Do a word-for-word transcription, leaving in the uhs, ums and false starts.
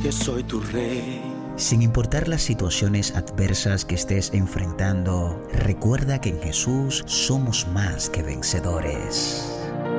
que soy tu rey. Sin importar las situaciones adversas que estés enfrentando, recuerda que en Jesús somos más que vencedores.